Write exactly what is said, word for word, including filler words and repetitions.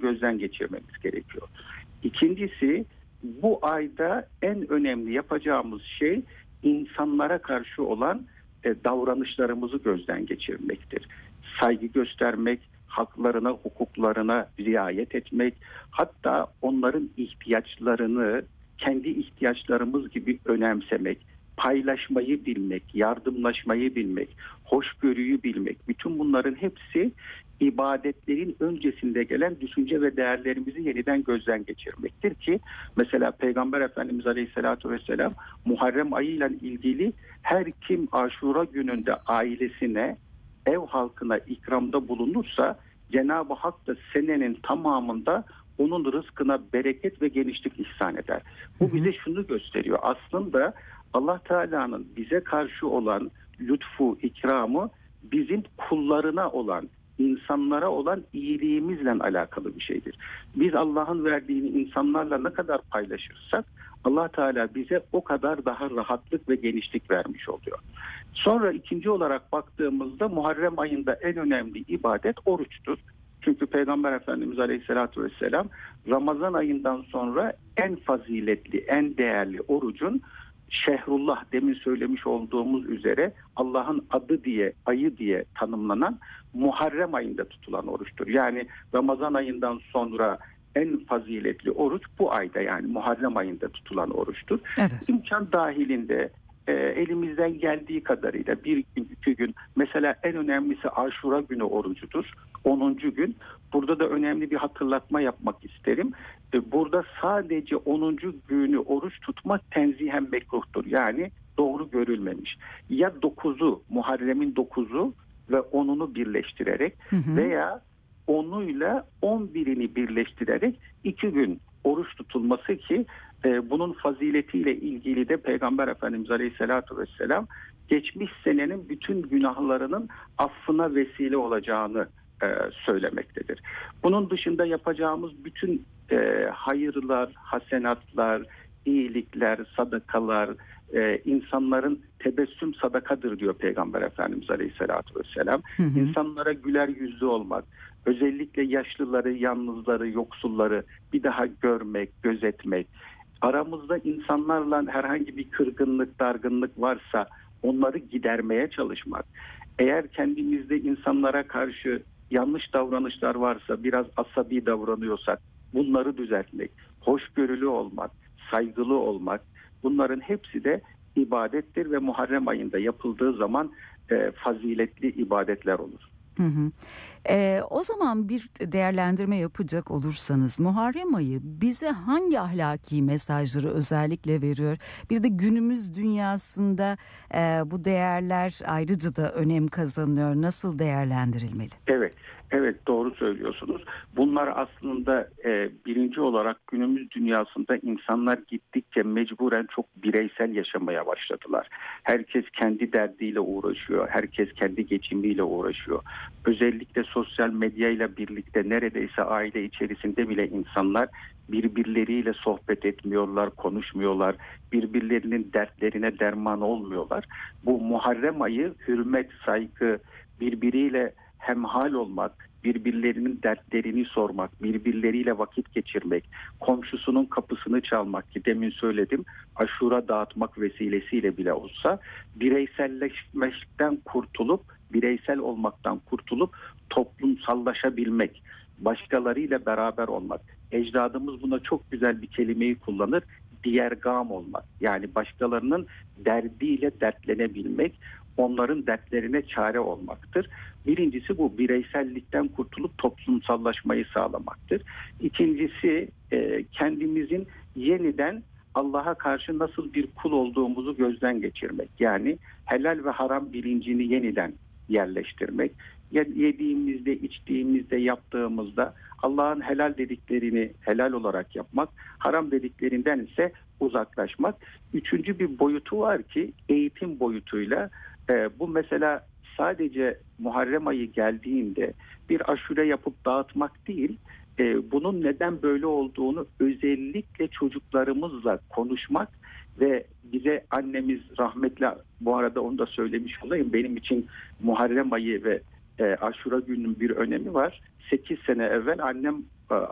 gözden geçirmemiz gerekiyor. İkincisi, bu ayda en önemli yapacağımız şey insanlara karşı olan e, davranışlarımızı gözden geçirmektir. Saygı göstermek, haklarına, hukuklarına riayet etmek, hatta onların ihtiyaçlarını kendi ihtiyaçlarımız gibi önemsemek, paylaşmayı bilmek, yardımlaşmayı bilmek, hoşgörüyü bilmek, bütün bunların hepsi ibadetlerin öncesinde gelen düşünce ve değerlerimizi yeniden gözden geçirmektir ki mesela Peygamber Efendimiz Aleyhisselatü Vesselam Muharrem ayıyla ilgili her kim Aşura gününde ailesine, ev halkına ikramda bulunursa Cenab-ı Hak da senenin tamamında onun rızkına bereket ve genişlik ihsan eder. Bu bize şunu gösteriyor. Aslında Allah Teala'nın bize karşı olan lütfu, ikramı bizim kullarına olan, insanlara olan iyiliğimizle alakalı bir şeydir. Biz Allah'ın verdiğini insanlarla ne kadar paylaşırsak Allah Teala bize o kadar daha rahatlık ve genişlik vermiş oluyor. Sonra ikinci olarak baktığımızda Muharrem ayında en önemli ibadet oruçtur. Çünkü Peygamber Efendimiz Aleyhisselatü Vesselam Ramazan ayından sonra en faziletli, en değerli orucun Şehrullah, demin söylemiş olduğumuz üzere Allah'ın adı diye, ayı diye tanımlanan Muharrem ayında tutulan oruçtur. Yani Ramazan ayından sonra en faziletli oruç bu ayda, yani Muharrem ayında tutulan oruçtur. Evet. İmkan dahilinde e, elimizden geldiği kadarıyla bir gün, iki gün, mesela en önemlisi Aşura günü orucudur. onuncu gün. Burada da önemli bir hatırlatma yapmak isterim. Burada sadece onuncu günü oruç tutmak tenzihen mekruhtur. Yani doğru görülmemiş. Ya dokuzu, Muharrem'in dokuzu ve onunu birleştirerek hı hı. veya onuyla on birini birleştirerek iki gün oruç tutulması ki e, bunun faziletiyle ilgili de Peygamber Efendimiz Aleyhisselatü Vesselam geçmiş senenin bütün günahlarının affına vesile olacağını e, söylemektedir. Bunun dışında yapacağımız bütün e, hayırlar, hasenatlar, iyilikler, sadakalar, e, insanların tebessüm sadakadır diyor Peygamber Efendimiz Aleyhisselatü Vesselam. Hı hı. İnsanlara güler yüzlü olmak, özellikle yaşlıları, yalnızları, yoksulları bir daha görmek, gözetmek, aramızda insanlarla herhangi bir kırgınlık, dargınlık varsa onları gidermeye çalışmak, eğer kendimizde insanlara karşı yanlış davranışlar varsa, biraz asabi davranıyorsak bunları düzeltmek, hoşgörülü olmak, saygılı olmak, bunların hepsi de ibadettir ve Muharrem ayında yapıldığı zaman e, faziletli ibadetler olur. Hı hı. Ee, o zaman bir değerlendirme yapacak olursanız Muharrem ayı bize hangi ahlaki mesajları özellikle veriyor? Bir de günümüz dünyasında e, bu değerler ayrıca da önem kazanıyor. Nasıl değerlendirilmeli? Evet, evet doğru söylüyorsunuz. Bunlar aslında e, birinci olarak günümüz dünyasında insanlar gittikçe mecburen çok bireysel yaşamaya başladılar. Herkes kendi derdiyle uğraşıyor, herkes kendi geçimiyle uğraşıyor. Özellikle sosyal medyayla birlikte neredeyse aile içerisinde bile insanlar birbirleriyle sohbet etmiyorlar, konuşmuyorlar, birbirlerinin dertlerine derman olmuyorlar. Bu Muharrem ayı hürmet, saygı, birbiriyle hemhal olmak, birbirlerinin dertlerini sormak, birbirleriyle vakit geçirmek, komşusunun kapısını çalmak ki demin söyledim, aşura dağıtmak vesilesiyle bile olsa bireyselleşmekten kurtulup, bireysel olmaktan kurtulup toplumsallaşabilmek, başkalarıyla beraber olmak. Ecdadımız buna çok güzel bir kelimeyi kullanır, diyergam olmak. Yani başkalarının derdiyle dertlenebilmek, onların dertlerine çare olmaktır. Birincisi bu, bireysellikten kurtulup toplumsallaşmayı sağlamaktır. İkincisi e, kendimizin yeniden Allah'a karşı nasıl bir kul olduğumuzu gözden geçirmek. Yani helal ve haram bilincini yeniden yerleştirmek. Yediğimizde, içtiğimizde, yaptığımızda Allah'ın helal dediklerini helal olarak yapmak, haram dediklerinden ise uzaklaşmak. Üçüncü bir boyutu var ki eğitim boyutuyla e, bu mesela sadece Muharrem ayı geldiğinde bir aşure yapıp dağıtmak değil, e, bunun neden böyle olduğunu özellikle çocuklarımızla konuşmak ve bize annemiz rahmetli, bu arada onu da söylemiş olayım, benim için Muharrem ayı ve e, Aşura gününün bir önemi var. sekiz sene evvel annem